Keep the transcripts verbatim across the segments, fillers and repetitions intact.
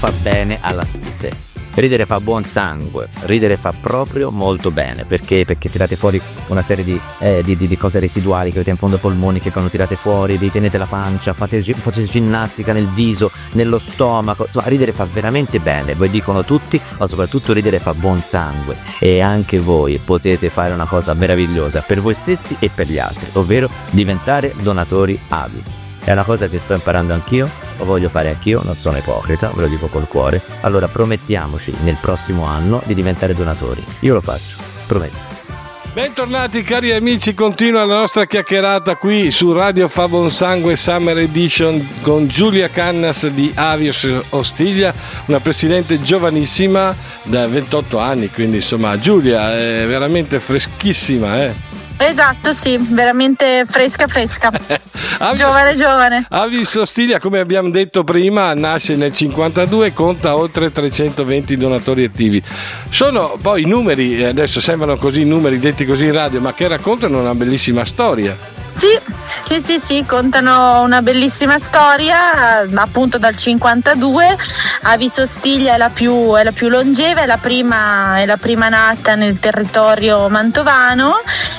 fa bene alla salute. Ridere fa buon sangue, ridere fa proprio molto bene, perché perché tirate fuori una serie di, eh, di, di, di cose residuali che avete in fondo ai polmoni, che quando tirate fuori vi tenete la pancia, fate, fate ginnastica nel viso, nello stomaco, insomma ridere fa veramente bene, voi dicono tutti, ma soprattutto ridere fa buon sangue, e anche voi potete fare una cosa meravigliosa per voi stessi e per gli altri, ovvero diventare donatori Avis. È una cosa che sto imparando anch'io, lo voglio fare anch'io, non sono ipocrita, ve lo dico col cuore. Allora promettiamoci nel prossimo anno di diventare donatori. Io lo faccio, promesso. Bentornati cari amici, continua la nostra chiacchierata qui su Radio Fa Buon Sangue Summer Edition con Giulia Cannas di Avios Ostiglia, una presidente giovanissima da ventotto anni, quindi insomma Giulia è veramente freschissima, eh? Esatto, sì, veramente fresca fresca. Giovane giovane. Avios Ostiglia, come abbiamo detto prima, nasce nel cinquantadue e conta oltre trecentoventi donatori attivi. Sono poi numeri, adesso sembrano così numeri detti così in radio, ma che raccontano una bellissima storia. Sì, sì, sì, sì, contano una bellissima storia, appunto dal cinquantadue. Avios Ostiglia è la più, è la più longeva, è la prima, è la prima nata nel territorio mantovano.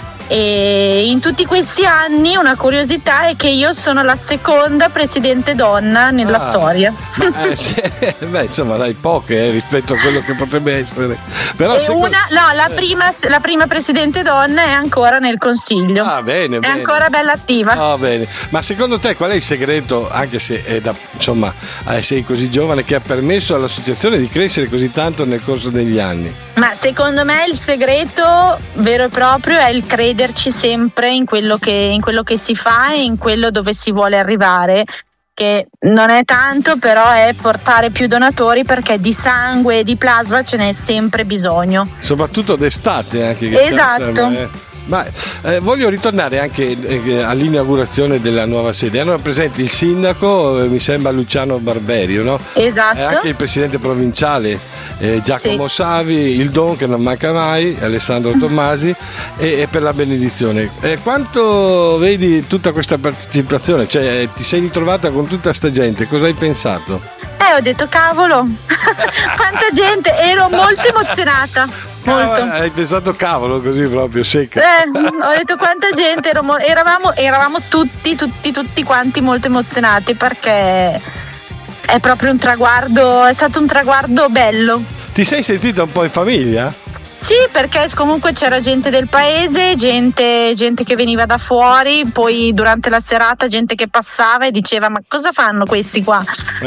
E in tutti questi anni una curiosità è che io sono la seconda presidente donna nella ah, storia. Ma, eh, sì, beh, insomma, dai, poche eh, rispetto a quello che potrebbe essere. Però e secondo... una, no, la prima, la prima presidente donna è ancora nel consiglio. Ah, bene, è bene. ancora bella attiva. Ah, bene. Ma secondo te qual è il segreto, anche se è da, insomma, sei così giovane, che ha permesso all'associazione di crescere così tanto nel corso degli anni? Ma secondo me il segreto vero e proprio è il crederci sempre in quello che, in quello che si fa e in quello dove si vuole arrivare, che non è tanto, però è portare più donatori, perché di sangue e di plasma ce n'è sempre bisogno. Soprattutto d'estate anche. Che esatto. Sempre, eh. Ma eh, voglio ritornare anche eh, all'inaugurazione della nuova sede. Erano presenti il sindaco, eh, mi sembra Luciano Barberio, no? Esatto. E anche il presidente provinciale eh, Giacomo sì. Savi, il Don che non manca mai, Alessandro Tommasi, e, e per la benedizione. Eh, quanto vedi tutta questa partecipazione? Cioè, ti sei ritrovata con tutta sta gente, cosa hai pensato? Eh, ho detto cavolo, quanta gente, ero molto emozionata. Molto. Ah, hai pensato cavolo così proprio secca. Eh, ho detto quanta gente, eravamo, eravamo tutti, tutti, tutti quanti molto emozionati, perché è proprio un traguardo, è stato un traguardo bello. Ti sei sentita un po' in famiglia? Sì, perché comunque c'era gente del paese, gente, gente che veniva da fuori, poi durante la serata gente che passava e diceva ma cosa fanno questi qua?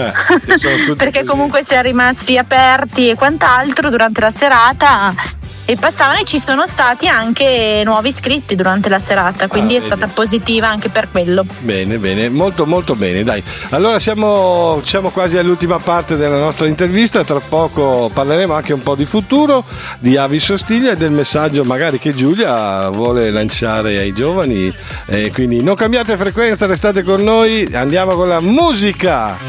Eh, perché comunque si è rimasti aperti e quant'altro durante la serata, e passavano, e ci sono stati anche nuovi iscritti durante la serata, quindi ah, è vedi. Stata positiva anche per quello. Bene, bene, molto molto bene, dai. Allora siamo, siamo quasi all'ultima parte della nostra intervista, tra poco parleremo anche un po' di futuro, di Avios Ostiglia e del messaggio magari che Giulia vuole lanciare ai giovani, eh, quindi non cambiate frequenza, restate con noi, andiamo con la musica.